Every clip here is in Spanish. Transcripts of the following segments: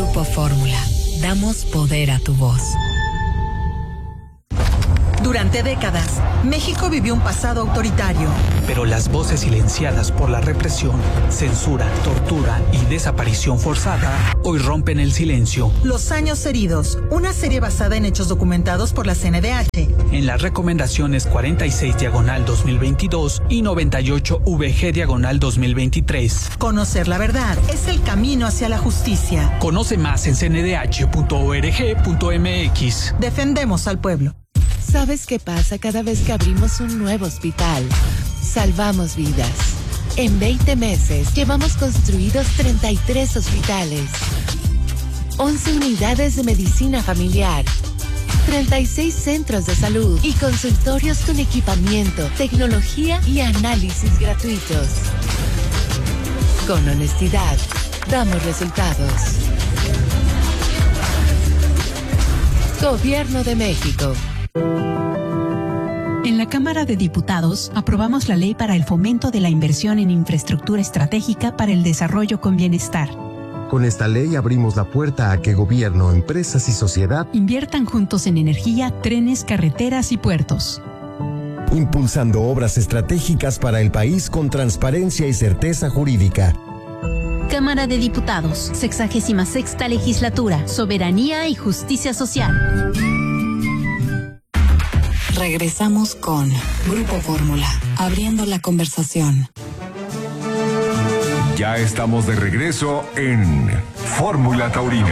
Grupo Fórmula. Damos poder a tu voz. Durante décadas, México vivió un pasado autoritario. Pero las voces silenciadas por la represión, censura, tortura y desaparición forzada hoy rompen el silencio. Los años heridos, una serie basada en hechos documentados por la CNDH. En las recomendaciones 46/2022 y 98/VG/2023. Conocer la verdad es el camino hacia la justicia. Conoce más en cndh.org.mx. Defendemos al pueblo. ¿Sabes qué pasa cada vez que abrimos un nuevo hospital? Salvamos vidas. En 20 meses llevamos construidos 33 hospitales, 11 unidades de medicina familiar, 36 centros de salud y consultorios con equipamiento, tecnología y análisis gratuitos. Con honestidad, damos resultados. Gobierno de México. En la Cámara de Diputados aprobamos la ley para el fomento de la inversión en infraestructura estratégica para el desarrollo con bienestar. Con esta ley abrimos la puerta a que gobierno, empresas y sociedad inviertan juntos en energía, trenes, carreteras y puertos. Impulsando obras estratégicas para el país con transparencia y certeza jurídica. Cámara de Diputados, 66ª Legislatura, Soberanía y Justicia Social. Regresamos con Grupo Fórmula, abriendo la conversación. Ya estamos de regreso en Fórmula Taurina.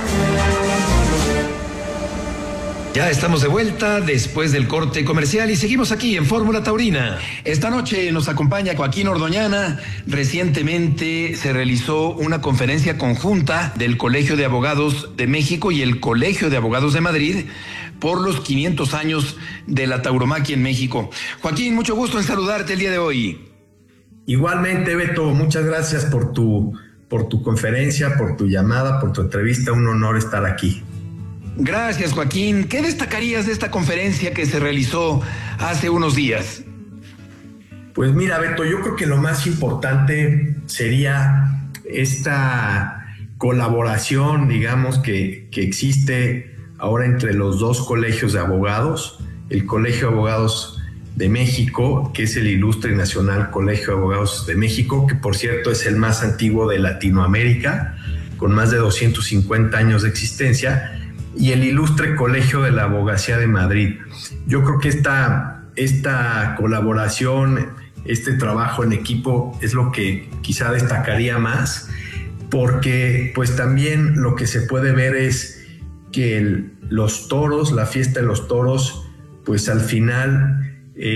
Ya estamos de vuelta después del corte comercial y seguimos aquí en Fórmula Taurina. Esta noche nos acompaña Joaquín Ordoñana. Recientemente se realizó una conferencia conjunta del Colegio de Abogados de México y el Colegio de Abogados de Madrid por los 500 años de la tauromaquia en México. Joaquín, mucho gusto en saludarte el día de hoy. Igualmente, Beto, muchas gracias por tu conferencia, por tu llamada, por tu entrevista. Un honor estar aquí. Gracias, Joaquín. ¿Qué destacarías de esta conferencia que se realizó hace unos días? Pues mira, Beto, yo creo que lo más importante sería esta colaboración, digamos, que existe ahora entre los dos colegios de abogados, el Colegio de Abogados de México, que es el Ilustre y Nacional Colegio de Abogados de México, que por cierto es el más antiguo de Latinoamérica, con más de 250 años de existencia, y el Ilustre Colegio de la Abogacía de Madrid. Yo creo que esta colaboración, este trabajo en equipo es lo que quizá destacaría más, porque pues también lo que se puede ver es que los toros, la fiesta de los toros, pues al final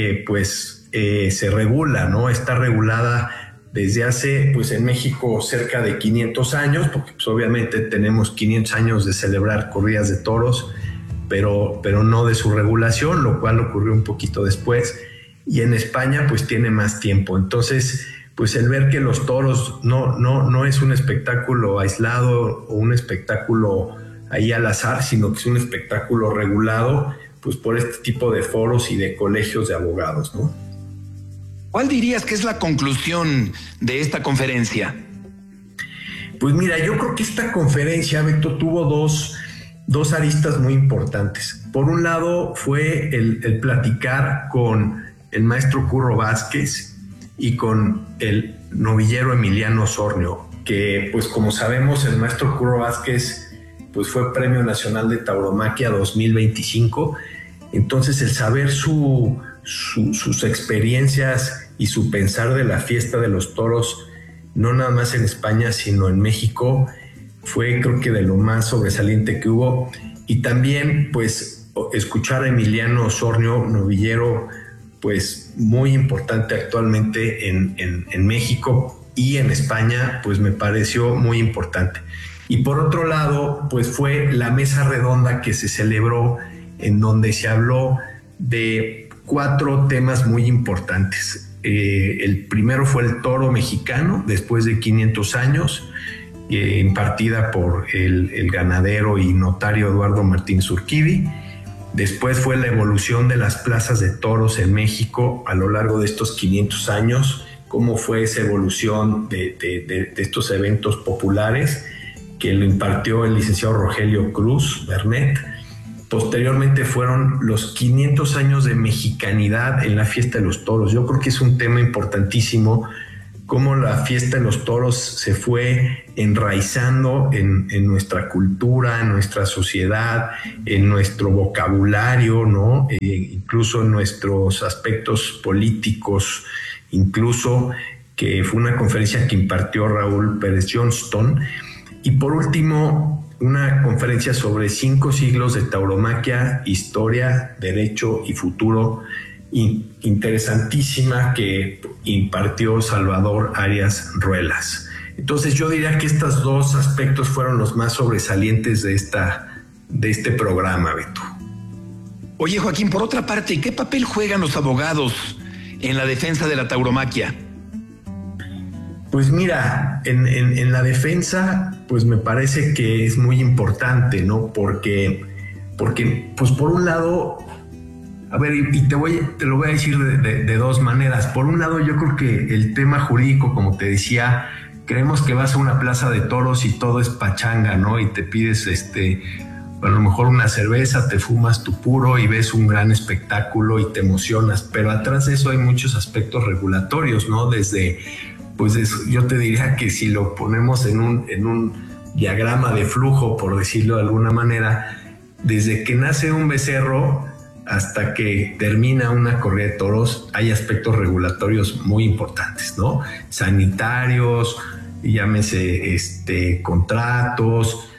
se regula, ¿no? Está regulada desde hace, pues en México, cerca de 500 años, porque pues obviamente tenemos 500 años de celebrar corridas de toros, pero no de su regulación, lo cual ocurrió un poquito después, y en España pues tiene más tiempo. Entonces, pues el ver que los toros no es un espectáculo aislado o un espectáculo ahí al azar, sino que es un espectáculo regulado, pues por este tipo de foros y de colegios de abogados, ¿no? ¿Cuál dirías que es la conclusión de esta conferencia? Pues mira, yo creo que esta conferencia, Beto, tuvo dos aristas muy importantes. Por un lado fue el platicar con el maestro Curro Vázquez y con el novillero Emiliano Osornio, que pues como sabemos el maestro Curro Vázquez pues fue Premio Nacional de Tauromaquia 2025. Entonces el saber sus experiencias y su pensar de la fiesta de los toros, no nada más en España, sino en México, fue creo que de lo más sobresaliente que hubo. Y también pues escuchar a Emiliano Osornio, novillero pues muy importante actualmente en México y en España, pues me pareció muy importante. Y por otro lado, pues fue la mesa redonda que se celebró en donde se habló de 4 temas muy importantes. El primero fue el toro mexicano, después de 500 años, impartida por el ganadero y notario Eduardo Martín Zurquidi. Después fue la evolución de las plazas de toros en México a lo largo de estos 500 años, cómo fue esa evolución de estos eventos populares. que lo impartió el licenciado Rogelio Cruz Bernet. Posteriormente fueron los 500 años de mexicanidad en la fiesta de los toros. Yo creo que es un tema importantísimo, cómo la fiesta de los toros se fue enraizando en nuestra cultura, en nuestra sociedad, en nuestro vocabulario, ¿no? Incluso en nuestros aspectos políticos, incluso, que fue una conferencia que impartió Raúl Pérez Johnston. Y por último, una conferencia sobre 5 siglos de tauromaquia, historia, derecho y futuro, interesantísima, que impartió Salvador Arias Ruelas. Entonces yo diría que estos 2 aspectos fueron los más sobresalientes de este programa, Beto. Oye, Joaquín, por otra parte, ¿qué papel juegan los abogados en la defensa de la tauromaquia? Pues mira, en la defensa, pues me parece que es muy importante, ¿no? Porque pues por un lado, a ver, y te lo voy a decir de 2 maneras. Por un lado, yo creo que el tema jurídico, como te decía, creemos que vas a una plaza de toros y todo es pachanga, ¿no? Y te pides a lo mejor una cerveza, te fumas tu puro y ves un gran espectáculo y te emocionas. Pero atrás de eso hay muchos aspectos regulatorios, ¿no? Desde, pues yo te diría que si lo ponemos en un diagrama de flujo, por decirlo de alguna manera, desde que nace un becerro hasta que termina una corrida de toros, hay aspectos regulatorios muy importantes, ¿no? Sanitarios, llámese contratos,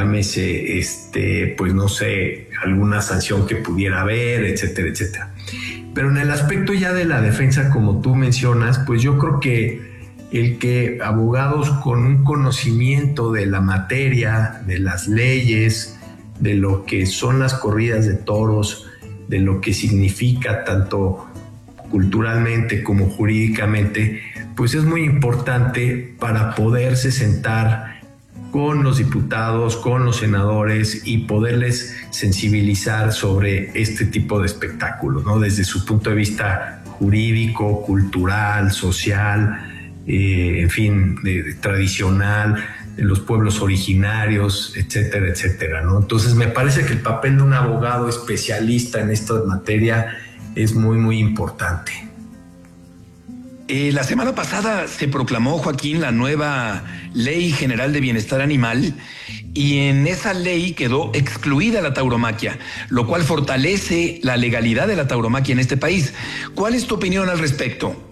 llámese pues no sé, alguna sanción que pudiera haber, etcétera, etcétera. Pero en el aspecto ya de la defensa, como tú mencionas, pues yo creo que el que abogados con un conocimiento de la materia, de las leyes, de lo que son las corridas de toros, de lo que significa tanto culturalmente como jurídicamente, pues es muy importante para poderse sentar con los diputados, con los senadores y poderles sensibilizar sobre este tipo de espectáculos, ¿no? Desde su punto de vista jurídico, cultural, social, en fin, tradicional, de los pueblos originarios, etcétera, etcétera, ¿no? Entonces me parece que el papel de un abogado especialista en esta materia es muy, muy importante. La semana pasada se proclamó, Joaquín, la nueva Ley General de Bienestar Animal, y en esa ley quedó excluida la tauromaquia, lo cual fortalece la legalidad de la tauromaquia en este país. ¿Cuál es tu opinión al respecto?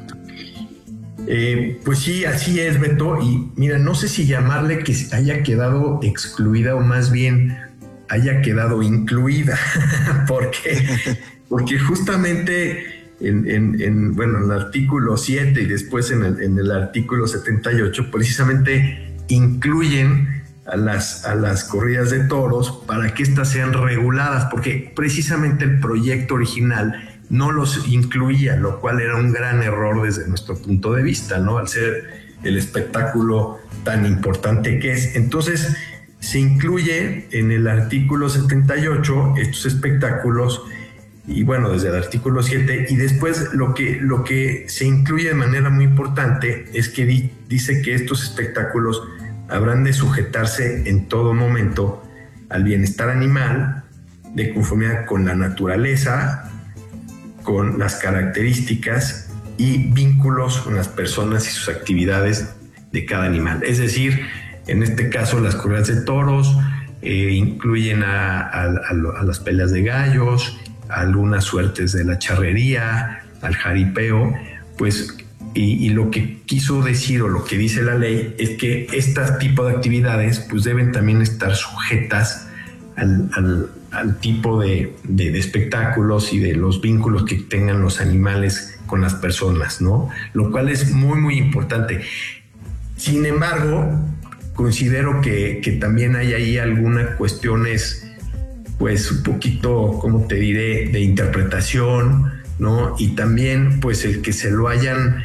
Pues sí, así es, Beto. Y mira, no sé si llamarle que haya quedado excluida o más bien haya quedado incluida, porque justamente en el artículo 7 y después en el artículo 78 precisamente incluyen a las corridas de toros para que éstas sean reguladas, porque precisamente el proyecto original no los incluía, lo cual era un gran error desde nuestro punto de vista, ¿no? Al ser el espectáculo tan importante que es. Entonces, se incluye en el artículo 78 estos espectáculos, y bueno, desde el artículo 7, y después lo que se incluye de manera muy importante es que dice que estos espectáculos habrán de sujetarse en todo momento al bienestar animal, de conformidad con la naturaleza, con las características y vínculos con las personas y sus actividades de cada animal. Es decir, en este caso las corridas de toros incluyen a las peleas de gallos, a algunas suertes de la charrería, al jaripeo, pues, y lo que quiso decir o lo que dice la ley es que este tipo de actividades pues deben también estar sujetas al tipo de espectáculos y de los vínculos que tengan los animales con las personas, ¿no? Lo cual es muy, muy importante. Sin embargo, considero que también hay ahí algunas cuestiones, pues un poquito, ¿cómo te diré?, de interpretación, ¿no? Y también, pues el que se lo hayan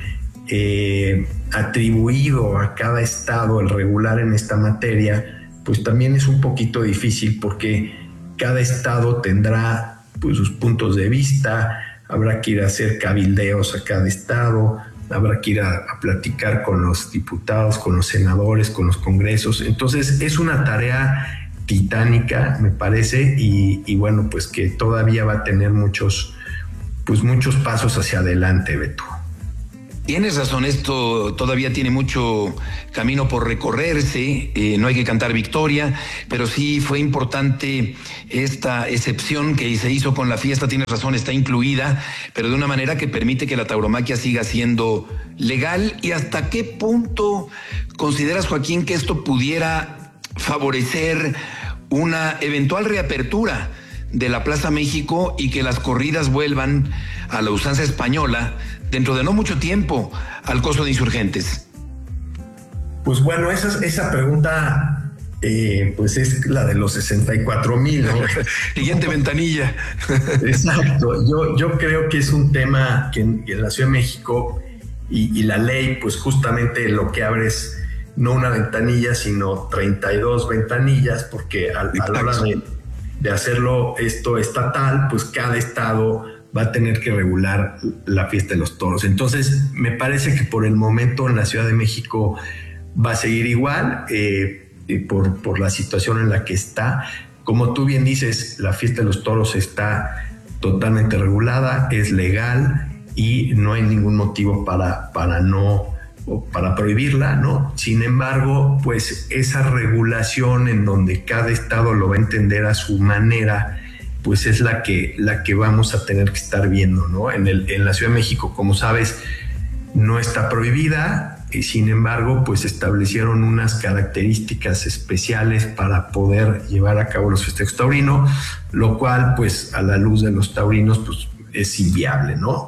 atribuido a cada estado el regular en esta materia, pues también es un poquito difícil, porque cada estado tendrá pues sus puntos de vista, habrá que ir a hacer cabildeos a cada estado, habrá que ir a platicar con los diputados, con los senadores, con los congresos. Entonces es una tarea titánica, me parece, y bueno, pues que todavía va a tener muchos pasos hacia adelante, Beto. Tienes razón, esto todavía tiene mucho camino por recorrerse, no hay que cantar victoria, pero sí fue importante esta excepción que se hizo con la fiesta, tienes razón, está incluida, pero de una manera que permite que la tauromaquia siga siendo legal. ¿Y hasta qué punto consideras, Joaquín, que esto pudiera favorecer una eventual reapertura de la Plaza México y que las corridas vuelvan a la usanza española dentro de no mucho tiempo al Coso de Insurgentes? Pues bueno, esa pregunta pues es la de los 64,000, ¿no? Siguiente ventanilla. Exacto. Yo creo que es un tema que en la Ciudad de México y la ley, pues justamente lo que abre es no una ventanilla, sino 32 ventanillas, porque a la hora de hacerlo esto estatal, pues cada estado va a tener que regular la fiesta de los toros. Entonces, me parece que por el momento en la Ciudad de México va a seguir igual, por la situación en la que está. Como tú bien dices, la fiesta de los toros está totalmente regulada, es legal y no hay ningún motivo para prohibirla, ¿no? Sin embargo, pues esa regulación en donde cada estado lo va a entender a su manera, pues es la que vamos a tener que estar viendo, ¿no? En la Ciudad de México, como sabes, no está prohibida, y sin embargo, pues establecieron unas características especiales para poder llevar a cabo los festejos taurinos, lo cual, pues a la luz de los taurinos, pues es inviable, ¿no?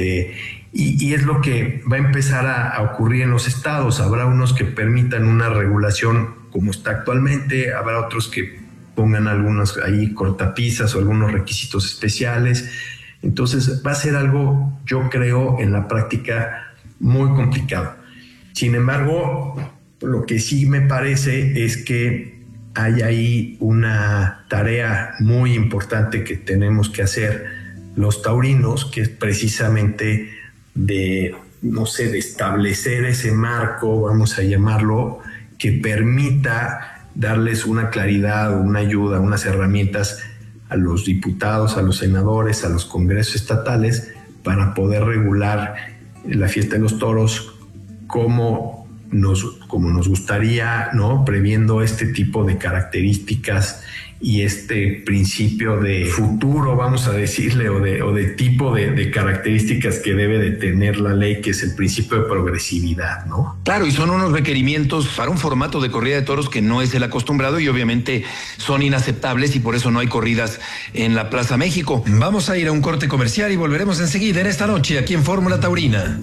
Y es lo que va a empezar a ocurrir en los estados. Habrá unos que permitan una regulación como está actualmente, habrá otros que pongan algunos ahí cortapisas o algunos requisitos especiales. Entonces va a ser algo, yo creo, en la práctica muy complicado. Sin embargo, lo que sí me parece es que hay ahí una tarea muy importante que tenemos que hacer los taurinos, que es precisamente de establecer ese marco, vamos a llamarlo, que permita darles una claridad, una ayuda, unas herramientas a los diputados, a los senadores, a los congresos estatales para poder regular la fiesta de los toros como nos gustaría, ¿no? Previendo este tipo de características y este principio de futuro, vamos a decirle, o de tipo de características que debe de tener la ley, que es el principio de progresividad, ¿no? Claro, y son unos requerimientos para un formato de corrida de toros que no es el acostumbrado y obviamente son inaceptables y por eso no hay corridas en la Plaza México. Vamos a ir a un corte comercial y volveremos enseguida en esta noche aquí en Fórmula Taurina.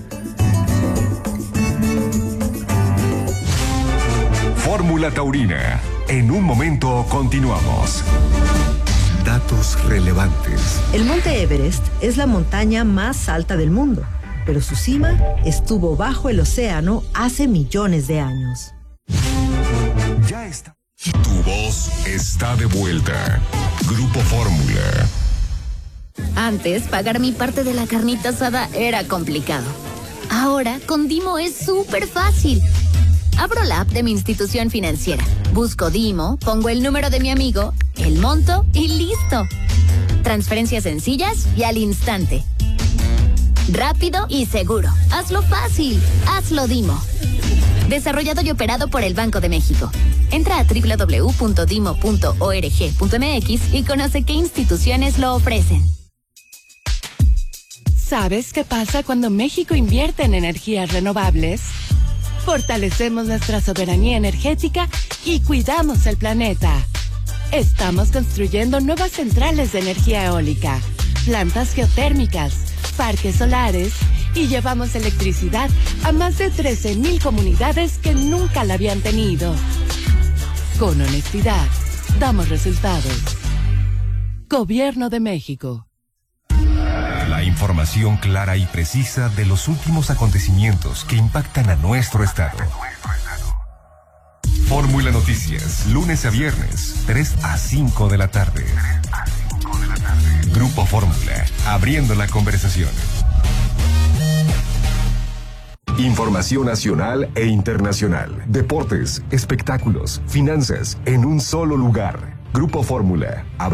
Fórmula Taurina. En un momento continuamos. Datos relevantes. El Monte Everest es la montaña más alta del mundo, pero su cima estuvo bajo el océano hace millones de años. Ya está. Tu voz está de vuelta. Grupo Fórmula. Antes, pagar mi parte de la carnita asada era complicado. Ahora, con Dimo es súper fácil. Abro la app de mi institución financiera, busco Dimo, pongo el número de mi amigo, el monto y listo. Transferencias sencillas y al instante. Rápido y seguro. Hazlo fácil. Hazlo Dimo. Desarrollado y operado por el Banco de México. Entra a www.dimo.org.mx y conoce qué instituciones lo ofrecen. ¿Sabes qué pasa cuando México invierte en energías renovables? Fortalecemos nuestra soberanía energética y cuidamos el planeta. Estamos construyendo nuevas centrales de energía eólica, plantas geotérmicas, parques solares y llevamos electricidad a más de 13,000 comunidades que nunca la habían tenido. Con honestidad, damos resultados. Gobierno de México. La información clara y precisa de los últimos acontecimientos que impactan a nuestro estado. Fórmula Noticias, lunes a viernes, 3 a 5 de la tarde. Grupo Fórmula, abriendo la conversación. Información nacional e internacional. Deportes, espectáculos, finanzas, en un solo lugar. Grupo Fórmula.